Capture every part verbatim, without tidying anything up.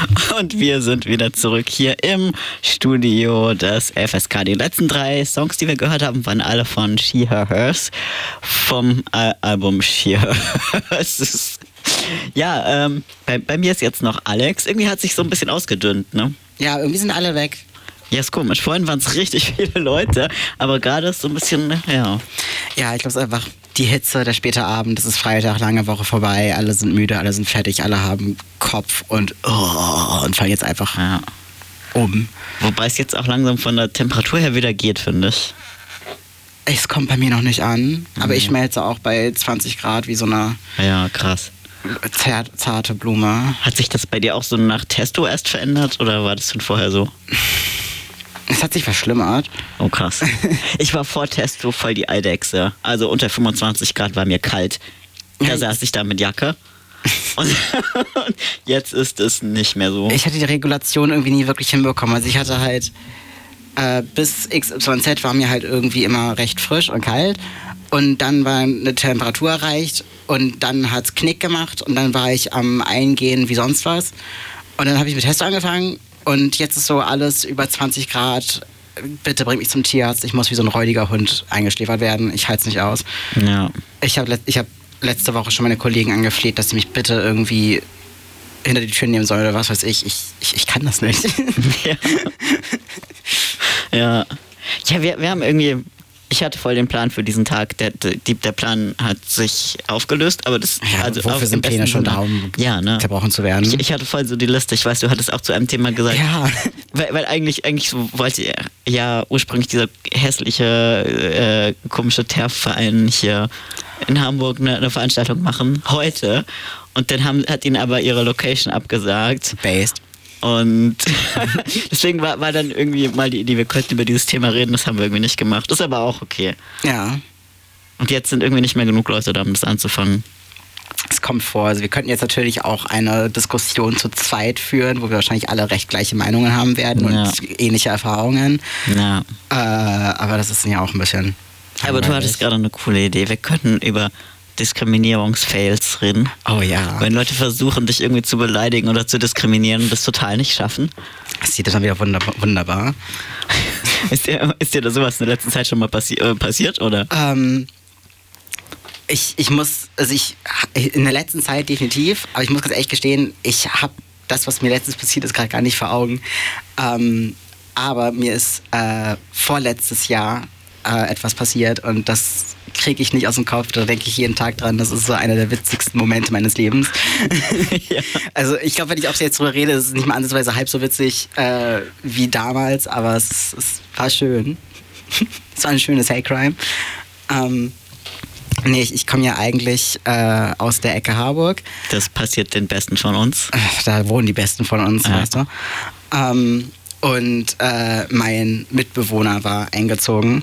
Und wir sind wieder zurück hier im Studio des F S K. Die letzten drei Songs, die wir gehört haben, waren alle von She, Her, Hers vom Al- Album She, Her, Hers. Ja, ähm, bei, bei mir ist jetzt noch Alex. Irgendwie hat sich so ein bisschen ausgedünnt, ne? Ja, irgendwie sind alle weg. Ja, ist komisch. Vorhin waren es richtig viele Leute, aber gerade ist so ein bisschen, ja. Ja, ich glaube, es ist einfach die Hitze, der späte Abend, es ist Freitag, lange Woche vorbei, alle sind müde, alle sind fertig, alle haben Kopf und, oh, und fallen jetzt einfach ja. um. Wobei es jetzt auch langsam von der Temperatur her wieder geht, finde ich. Es kommt bei mir noch nicht an, aber ich schmelze auch bei zwanzig Grad wie so eine ja, krass. zart, zarte Blume. Hat sich das bei dir auch so nach Testo erst verändert oder war das schon vorher so? Es hat sich verschlimmert. Oh krass. Ich war vor Testo voll die Eidechse. Also unter fünfundzwanzig Grad war mir kalt. Da Ja, saß ich da mit Jacke. Und jetzt ist es nicht mehr so. Ich hatte die Regulation irgendwie nie wirklich hinbekommen. Also ich hatte halt äh, bis X Y Z war mir halt irgendwie immer recht frisch und kalt. Und dann war eine Temperatur erreicht und dann hat's Knick gemacht und dann war ich am Eingehen wie sonst was. Und dann habe ich mit Testo angefangen und jetzt ist so alles über zwanzig Grad. Bitte bringt mich zum Tierarzt. Ich muss wie so ein räudiger Hund eingeschläfert werden. Ich halte es nicht aus. Ja. Ich habe ich hab letzte Woche schon meine Kollegen angefleht, dass sie mich bitte irgendwie hinter die Tür nehmen sollen oder was weiß ich. Ich, ich, ich kann das nicht. Ja. Ja, ja wir, wir haben irgendwie... Ich hatte voll den Plan für diesen Tag. Der, der, der Plan hat sich aufgelöst, aber das... Ja, also wofür sind Pläne schon da, um ja, ne? zerbrochen zu werden? Ich, ich hatte voll so die Liste. Ich weiß, du hattest auch zu einem Thema gesagt. Ja. Weil, weil eigentlich, eigentlich so wollte er ja ursprünglich dieser hässliche, äh, komische Terfverein hier in Hamburg eine, eine Veranstaltung machen. Heute. Und dann haben, hat ihnen aber ihre Location abgesagt. Based. Und deswegen war, war dann irgendwie mal die Idee, wir könnten über dieses Thema reden, das haben wir irgendwie nicht gemacht. Ist aber auch okay. Ja. Und jetzt sind irgendwie nicht mehr genug Leute da, um das anzufangen. Es kommt vor. Also wir könnten jetzt natürlich auch eine Diskussion zu zweit führen, wo wir wahrscheinlich alle recht gleiche Meinungen haben werden Ja. und ähnliche Erfahrungen. Ja. Äh, aber das ist ja auch ein bisschen... Aber du hattest gerade eine coole Idee. Wir könnten über Diskriminierungsfails reden. Oh ja. Wenn Leute versuchen, dich irgendwie zu beleidigen oder zu diskriminieren und das total nicht schaffen. Das sieht dann wieder wunderbar. wunderbar. Ist dir, ist dir da sowas in der letzten Zeit schon mal passi- äh, passiert, oder? Ähm, ich, ich muss, also ich, in der letzten Zeit definitiv, aber ich muss ganz ehrlich gestehen, ich habe das, was mir letztens passiert ist, gerade gar nicht vor Augen. Ähm, aber mir ist äh, vorletztes Jahr äh, etwas passiert und das kriege ich nicht aus dem Kopf, da denke ich jeden Tag dran. Das ist so einer der witzigsten Momente meines Lebens. Ja. Also ich glaube, wenn ich auch jetzt drüber rede, ist es nicht mal ansatzweise halb so witzig äh, wie damals, aber es, es war schön. Es war ein schönes Hate Crime. Ähm, nee, ich, ich komme ja eigentlich äh, aus der Ecke Harburg. Das passiert den Besten von uns. Da wohnen die Besten von uns, Ja. weißt du. Ähm, und äh, mein Mitbewohner war eingezogen.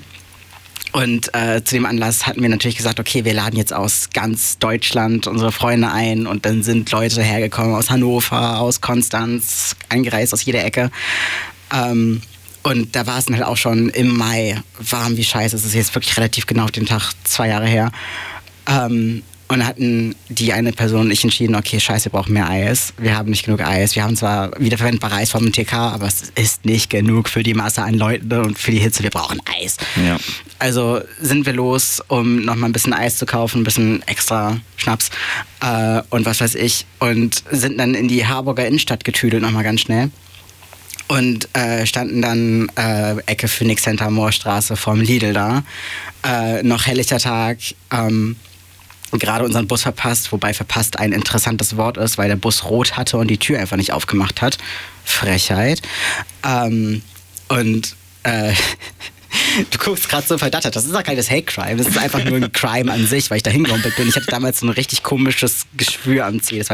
Und äh, zu dem Anlass hatten wir natürlich gesagt, okay, wir laden jetzt aus ganz Deutschland unsere Freunde ein. Und dann sind Leute hergekommen aus Hannover, aus Konstanz, angereist aus jeder Ecke. Ähm, und da war es dann halt auch schon im Mai warm wie scheiße. Es ist jetzt wirklich relativ genau auf den Tag zwei Jahre her. Ähm, und dann hatten die eine Person und ich entschieden, okay, scheiße, wir brauchen mehr Eis. Wir haben nicht genug Eis. Wir haben zwar wiederverwendbare Eis vom T K, aber es ist nicht genug für die Masse an Leuten und für die Hitze. Wir brauchen Eis. Ja. Also sind wir los, um nochmal ein bisschen Eis zu kaufen, ein bisschen extra Schnaps äh, und was weiß ich. Und sind dann in die Harburger Innenstadt getüdelt nochmal ganz schnell. Und äh, standen dann äh, Ecke Phoenix Center, Moorstraße vorm Lidl da. Äh, noch helllichter Tag. Ähm, gerade unseren Bus verpasst, wobei verpasst ein interessantes Wort ist, weil der Bus rot hatte und die Tür einfach nicht aufgemacht hat. Frechheit. Ähm, und äh, du guckst gerade so verdattert. Das ist doch kein Hate Crime. Das ist einfach nur ein Crime an sich, weil ich da hingerumpelt bin. Ich hatte damals so ein richtig komisches Geschwür am Zeh. Das war